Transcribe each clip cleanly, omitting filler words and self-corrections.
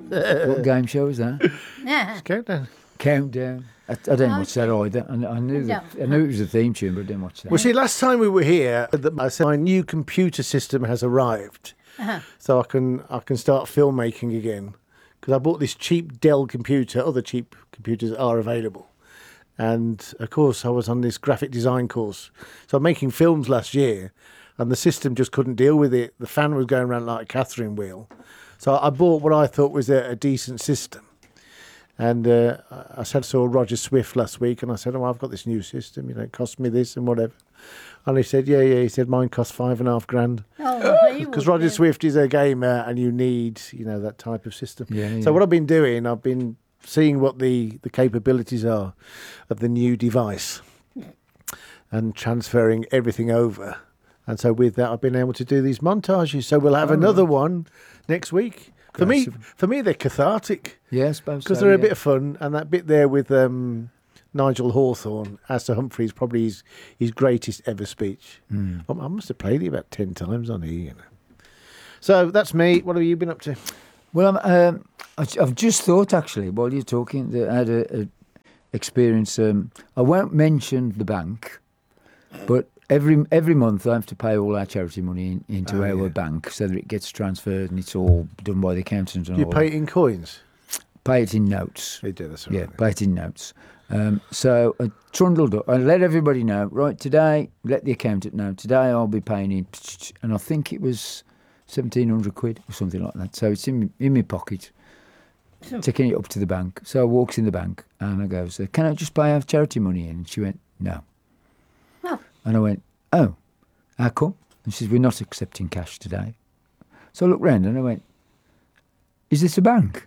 What game show was that? Yeah. Countdown. Countdown. I didn't watch that either. I knew I knew it was a theme tune, but I didn't watch that. Well, see, last time we were here, I said my new computer system has arrived, so I can start filmmaking again. Because I bought this cheap Dell computer. Other cheap computers are available, and of course I was on this graphic design course. So I'm making films last year, and the system just couldn't deal with it. The fan was going around like a Catherine wheel. So I bought what I thought was a decent system. And I saw Roger Swift last week, and I said, I've got this new system, it cost me this and whatever. And he said, yeah. He said, mine cost $5,500. Because Roger Swift is a gamer, and you need, that type of system. Yeah. So what I've been doing, I've been seeing what the capabilities are of the new device and transferring everything over. And so with that, I've been able to do these montages. So we'll have another one next week. For me, they're cathartic. Yeah, I suppose because so, they're a bit of fun, and that bit there with Nigel Hawthorne as Sir Humphrey is probably his greatest ever speech. I must have played it about 10 times on here. So that's me. What have you been up to? Well, I've just thought actually while you're talking that I had a experience. I won't mention the bank, but every month I have to pay all our charity money into our bank so that it gets transferred and it's all done by the accountant. And Do you all pay that. it in coins? Pay it in notes. You do, that's right. Yeah, pay it in notes. So I trundled up. I let everybody know, right, today, let the accountant know, today I'll be paying in, and I think it was 1,700 quid or something like that. So it's in my pocket, taking it up to the bank. So I walks in the bank and I goes, can I just pay our charity money in? And she went, no. And I went, oh, how come? And she says, we're not accepting cash today. So I looked round and I went, is this a bank?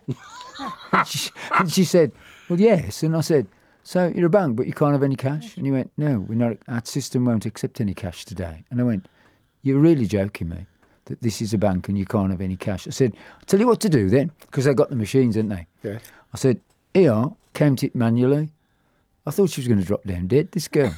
and she said, well, yes. And I said, so you're a bank, but you can't have any cash? And he went, no, we're not. Our system won't accept any cash today. And I went, you're really joking me that this is a bank and you can't have any cash. I said, I'll tell you what to do then, because they got the machines, didn't they? Yeah. I said, here, count it manually. I thought she was going to drop down dead, this girl.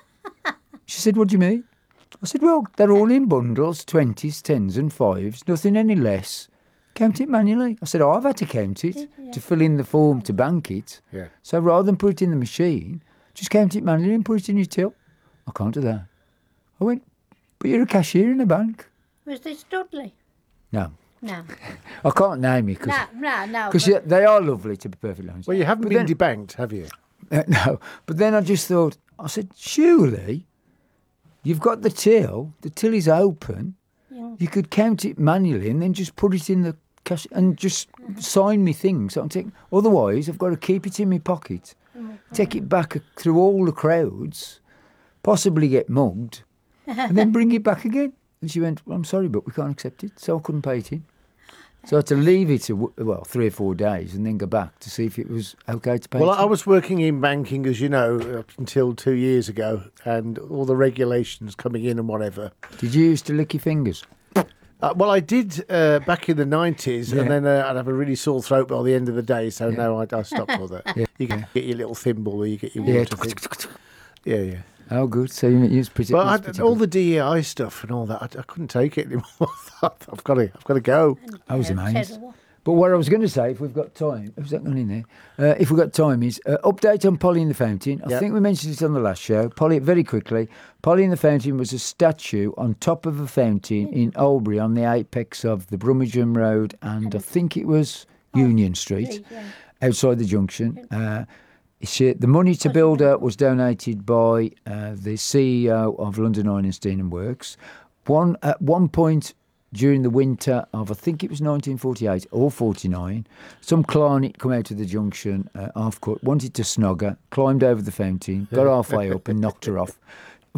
She said, what do you mean? I said, well, they're all in bundles, 20s, 10s and 5s, nothing any less. Count it manually. I said, I've had to count it to fill in the form to bank it. Yeah. So rather than put it in the machine, just count it manually and put it in your till. I can't do that. I went, but you're a cashier in a bank. Was this Dudley? No. No. I can't name you because No. they are lovely, to be perfectly honest. Well, you haven't been debanked, have you? No. But then I just thought, I said, surely you've got the till is open. Yeah. You could count it manually and then just put it in the cash and just sign me things. Otherwise, I've got to keep it in my pocket, take it back through all the crowds, possibly get mugged, and then bring it back again. And she went, well, I'm sorry, but we can't accept it. So I couldn't pay it in. So I had to leave it 3 or 4 days and then go back to see if it was okay to pay. Well, I was working in banking, as you know, up until 2 years ago, and all the regulations coming in and whatever. Did you used to lick your fingers? Well, I did back in the 90s, and then I'd have a really sore throat by the end of the day, so no, I stopped all that. You can get your little thimble or you get your water thing. Yeah. Oh, good. So you used pretty. But all the DEI stuff and all that, I couldn't take it anymore. I've got to go. I was amazed. But what I was going to say, if we've got time, has that gone in there? If we've got time, is update on Polly in the Fountain. I think we mentioned it on the last show. Polly, very quickly, Polly in the Fountain was a statue on top of a fountain in Albury on the apex of the Brummagem Road and I think it was Union Street, outside the junction. The money to build her was donated by the CEO of London Iron and Steel and Works. At one point during the winter of, I think it was 1948 or 49, some clown come out of the junction, half-cut, wanted to snog her, climbed over the fountain, got halfway up and knocked her off.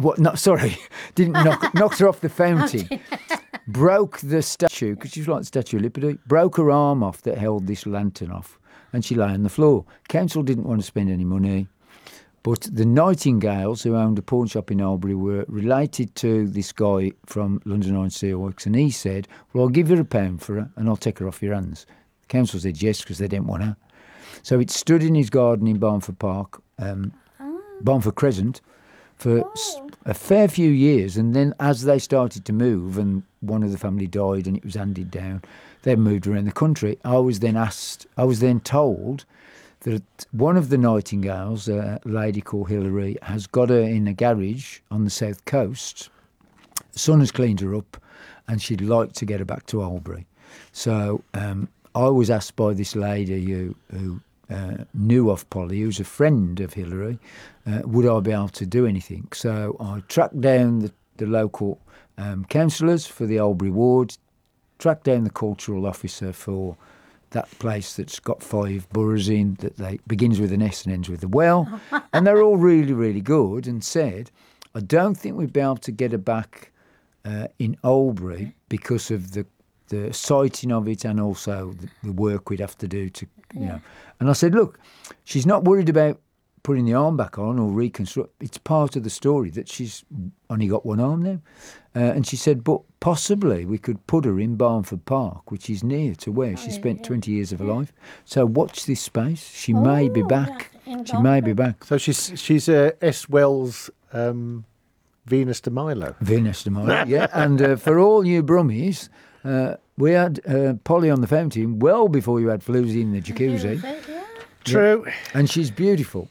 Knocked her off the fountain. Broke the statue, because she was like the Statue of Liberty, broke her arm off that held this lantern off. And she lay on the floor. Council didn't want to spend any money, but the Nightingales, who owned a pawn shop in Albury, were related to this guy from London Iron Steel Works, and he said, well, I'll give you £1 for her and I'll take her off your hands. The council said yes, because they didn't want her. So it stood in his garden in Barnford Park, Barnford Crescent, for a fair few years, and then as they started to move, and one of the family died, and it was handed down, they moved around the country. I was then told that one of the Nightingales, a lady called Hilary, has got her in a garage on the south coast. The son has cleaned her up, and she'd like to get her back to Albury. So I was asked by this lady who knew of Polly, who's a friend of Hilary, would I be able to do anything? So I tracked down the local councillors for the Albury ward, tracked down the cultural officer for that place that's got 5 boroughs in, that begins with an S and ends with a well, and they're all really, really good, and said, I don't think we'd be able to get her back in Albury because of the sighting of it, and also the work we'd have to do to, you know. And I said, look, she's not worried about putting the arm back on or reconstruct. It's part of the story that she's only got one arm now. And she said, but possibly we could put her in Barnford Park, which is near to where she spent 20 years of her life. So watch this space. She may be back. She may be back. So she's S. Wells' Venus de Milo. Venus de Milo, yeah. And for all you Brummies, we had Polly on the fountain well before you had Floozy in the jacuzzi. True. And she's beautiful.